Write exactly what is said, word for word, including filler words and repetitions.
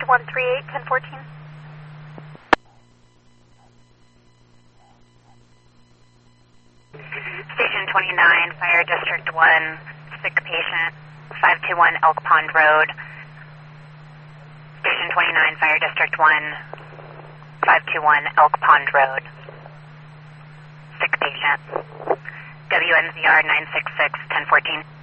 one three eight, ten fourteen. Station twenty-nine, Fire District one, sick patient, five two one Elk Pond Road. Station twenty-nine, Fire District one, five two one Elk Pond Road. Sick patient. W N Z R nine six six, ten fourteen.